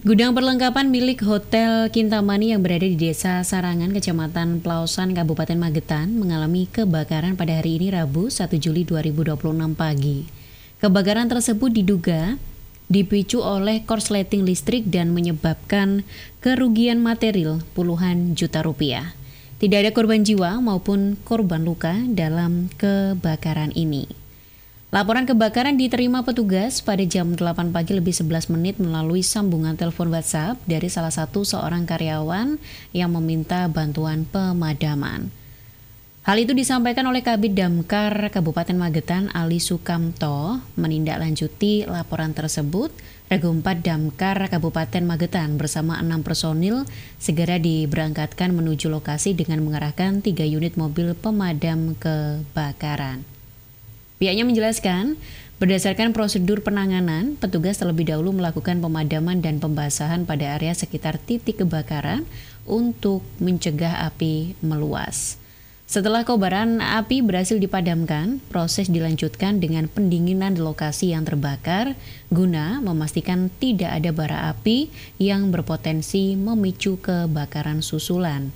Gudang perlengkapan milik Hotel Kintamani yang berada di Desa Sarangan, Kecamatan Plausan, Kabupaten Magetan mengalami kebakaran pada hari ini Rabu 1 Juli 2026 pagi. Kebakaran tersebut diduga dipicu oleh korsleting listrik dan menyebabkan kerugian material puluhan juta rupiah. Tidak ada korban jiwa maupun korban luka dalam kebakaran ini. Laporan kebakaran diterima petugas pada jam 8 pagi lebih 11 menit melalui sambungan telepon WhatsApp dari salah satu seorang karyawan yang meminta bantuan pemadaman. Hal itu disampaikan oleh Kabid Damkar Kabupaten Magetan Ali Sukamto. Menindaklanjuti laporan tersebut, Regu 4 Damkar Kabupaten Magetan bersama 6 personil segera diberangkatkan menuju lokasi dengan mengerahkan 3 unit mobil pemadam kebakaran. Pihaknya menjelaskan, berdasarkan prosedur penanganan, petugas terlebih dahulu melakukan pemadaman dan pembasahan pada area sekitar titik kebakaran untuk mencegah api meluas. Setelah kobaran api berhasil dipadamkan, proses dilanjutkan dengan pendinginan di lokasi yang terbakar guna memastikan tidak ada bara api yang berpotensi memicu kebakaran susulan.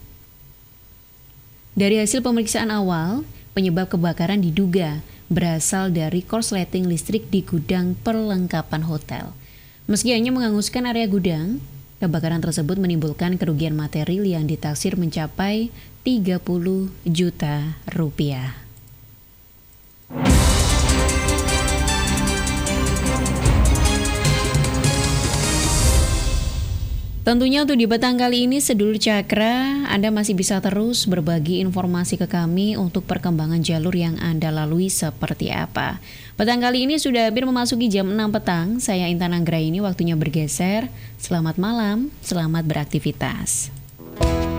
Dari hasil pemeriksaan awal, penyebab kebakaran diduga berasal dari korsleting listrik di gudang perlengkapan hotel. Meski hanya menghanguskan area gudang, kebakaran tersebut menimbulkan kerugian material yang ditaksir mencapai 30 juta rupiah. Tentunya untuk di petang kali ini sedulur Cakra, Anda masih bisa terus berbagi informasi ke kami untuk perkembangan jalur yang Anda lalui seperti apa. Petang kali ini sudah hampir memasuki jam 6 petang, saya Intan Anggraini, waktunya bergeser. Selamat malam, selamat beraktivitas.